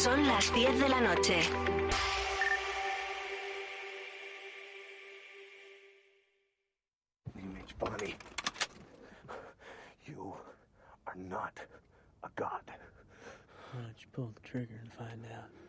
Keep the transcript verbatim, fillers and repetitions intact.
Son las diez de la noche. Image Bonnie, you are not a god. Why don't you pull the trigger and find out?